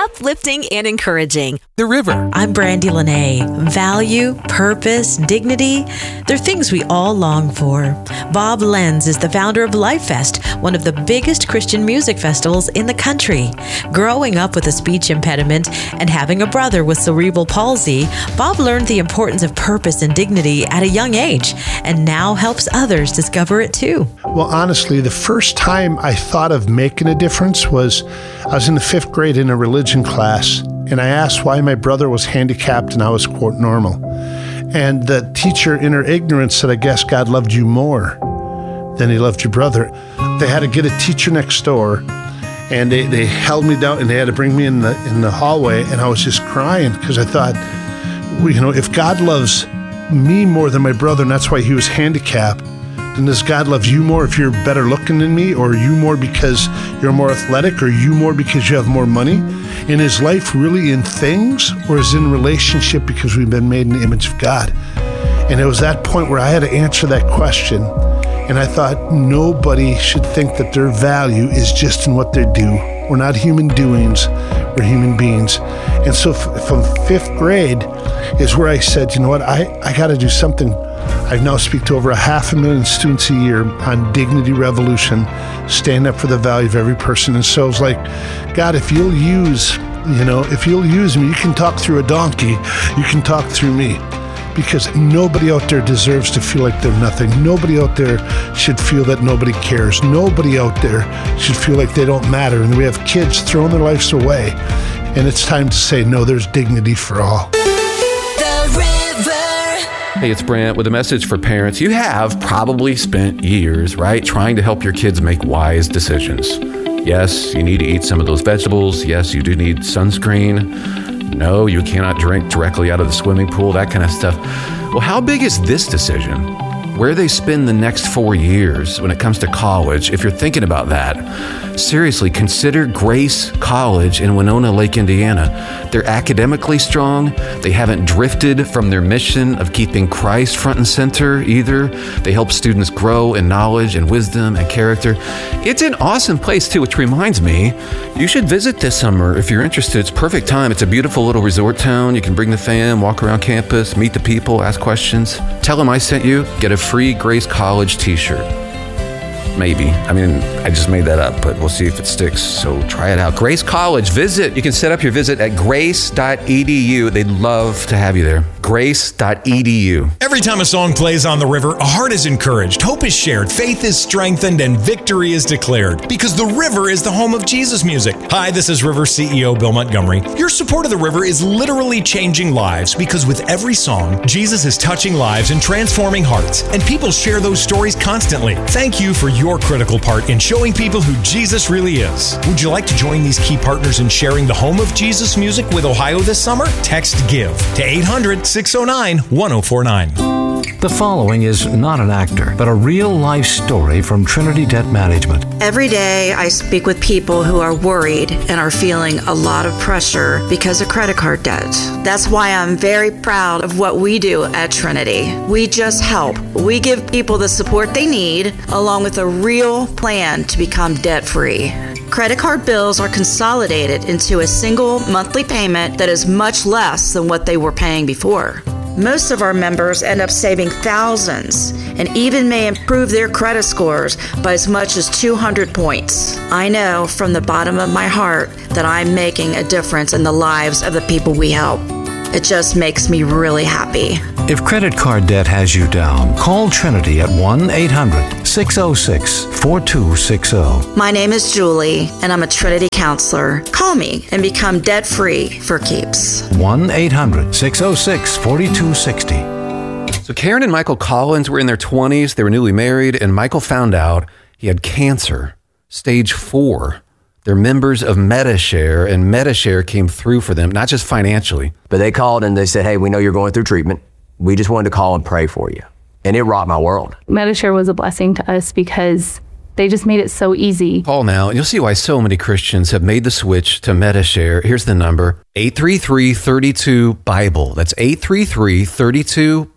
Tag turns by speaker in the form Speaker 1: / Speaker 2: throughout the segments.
Speaker 1: uplifting and encouraging.
Speaker 2: The River.
Speaker 3: I'm Brandy Lene. Value, purpose, dignity, they're things we all long for. Bob Lenz is the founder of Life Fest, one of the biggest Christian music festivals in the country. Growing up with a speech impediment and having a brother with cerebral palsy, Bob learned the importance of purpose and dignity at a young age, and now helps others discover it too.
Speaker 4: Well, honestly, the first time I thought of making a difference was I was in the 5th grade in a religion class, and I asked why my brother was handicapped and I was, quote, normal. And the teacher, in her ignorance, said, I guess God loved you more than he loved your brother. They had to get a teacher next door, and they held me down, and they had to bring me in the hallway, and I was just crying because I thought, well, you know, if God loves me more than my brother, and that's why he was handicapped, then does God love you more if you're better looking than me, or you more because you're more athletic, or you more because you have more money? And is life really in things, or is it in relationship because we've been made in the image of God? And it was that point where I had to answer that question. And I thought nobody should think that their value is just in what they do. We're not human doings, we're human beings. And so from 5th grade is where I said, you know what, I got to do something. I now speak to over 500,000 students a year on Dignity Revolution, stand up for the value of every person. And so I was like, God, if you'll use me, you can talk through a donkey, you can talk through me. Because nobody out there deserves to feel like they're nothing. Nobody out there should feel that nobody cares. Nobody out there should feel like they don't matter. And we have kids throwing their lives away. And it's time to say, no, there's dignity for all.
Speaker 2: Hey, it's Brant with a message for parents. You have probably spent years, right, trying to help your kids make wise decisions. Yes, you need to eat some of those vegetables. Yes, you do need sunscreen. No, you cannot drink directly out of the swimming pool, that kind of stuff. Well, how big is this decision? Where they spend the next 4 years when it comes to college, if you're thinking about that, seriously, consider Grace College in Winona Lake, Indiana. They're academically strong. They haven't drifted from their mission of keeping Christ front and center either. They help students grow in knowledge and wisdom and character. It's an awesome place too, which reminds me, you should visit this summer if you're interested. It's perfect time. It's a beautiful little resort town. You can bring the fam, walk around campus, meet the people, ask questions. Tell them I sent you. Get a free Grace College t-shirt. Maybe. I mean, I just made that up, but we'll see if it sticks. So try it out. Grace College, visit. You can set up your visit at grace.edu. They'd love to have you there. Grace.edu.
Speaker 5: Every time a song plays on the river, a heart is encouraged, hope is shared, faith is strengthened, and victory is declared. Because the river is the home of Jesus music. Hi, this is River CEO Bill Montgomery. Your support of the river is literally changing lives, because with every song, Jesus is touching lives and transforming hearts. And people share those stories constantly. Thank you for your critical part in showing people who Jesus really is. Would you like to join these key partners in sharing the home of Jesus music with Ohio this summer? Text GIVE to 800-609-1049.
Speaker 6: The following is not an actor, but a real-life story from Trinity Debt Management.
Speaker 7: Every day I speak with people who are worried and are feeling a lot of pressure because of credit card debt. That's why I'm very proud of what we do at Trinity. We just help. We give people the support they need, along with a real plan to become debt-free. Credit card bills are consolidated into a single monthly payment that is much less than what they were paying before. Most of our members end up saving thousands and even may improve their credit scores by as much as 200 points. I know from the bottom of my heart that I'm making a difference in the lives of the people we help. It just makes me really happy.
Speaker 6: If credit card debt has you down, call Trinity at 1-800-606-4260.
Speaker 7: My name is Julie, and I'm a Trinity counselor. Call me and become debt-free for keeps.
Speaker 6: 1-800-606-4260.
Speaker 2: So Karen and Michael Collins were in their 20s. They were newly married, and Michael found out he had cancer, stage 4. They're members of Medi-Share, and Medi-Share came through for them, not just financially.
Speaker 8: But they called and they said, hey, we know you're going through treatment. We just wanted to call and pray for you. And it rocked my world.
Speaker 9: Medi-Share was a blessing to us because they just made it so easy.
Speaker 2: Call now, and you'll see why so many Christians have made the switch to Medi-Share. Here's the number, 833-32-BIBLE. That's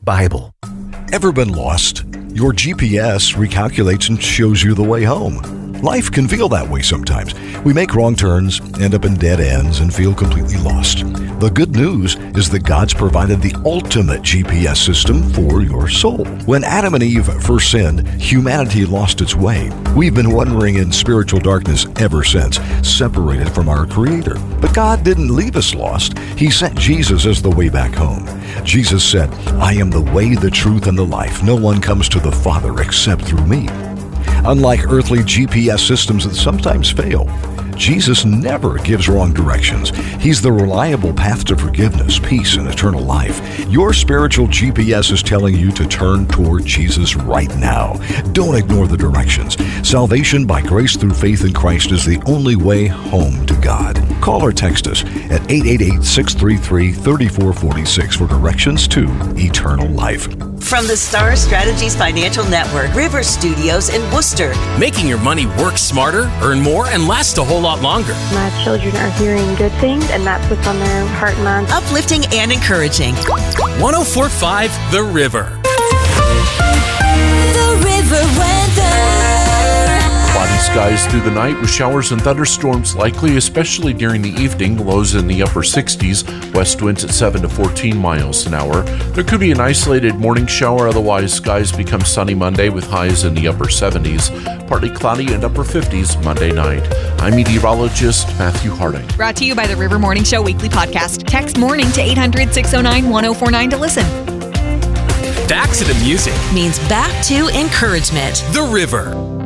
Speaker 2: 833-32-BIBLE.
Speaker 10: Ever been lost? Your GPS recalculates and shows you the way home. Life can feel that way sometimes. We make wrong turns, end up in dead ends, and feel completely lost. The good news is that God's provided the ultimate GPS system for your soul. When Adam and Eve first sinned, humanity lost its way. We've been wandering in spiritual darkness ever since, separated from our Creator. But God didn't leave us lost. He sent Jesus as the way back home. Jesus said, "I am the way, the truth, and the life. No one comes to the Father except through me." Unlike earthly GPS systems that sometimes fail, Jesus never gives wrong directions. He's the reliable path to forgiveness, peace, and eternal life. Your spiritual GPS is telling you to turn toward Jesus right now. Don't ignore the directions. Salvation by grace through faith in Christ is the only way home to God. Call or text us at 888-633-3446 for directions to eternal life.
Speaker 1: From the Star Strategies Financial Network, River Studios in Worcester.
Speaker 11: Making your money work smarter, earn more, and last a whole lot longer.
Speaker 12: My children are hearing good things, and that's what's on their heart and mind.
Speaker 1: Uplifting and encouraging.
Speaker 11: 104.5 The River.
Speaker 13: The River weather.
Speaker 14: Cloudy skies through the night with showers and thunderstorms likely, especially during the evening. Lows in the upper 60s, west winds at 7 to 14 miles an hour. There could be an isolated morning shower, otherwise skies become sunny Monday with highs in the upper 70s. Partly cloudy and upper 50s Monday night. I'm meteorologist Matthew Harding.
Speaker 15: Brought to you by the River Morning Show Weekly Podcast. Text morning to 800-609-1049 to listen.
Speaker 11: Back to the music
Speaker 1: means back to encouragement.
Speaker 11: The River.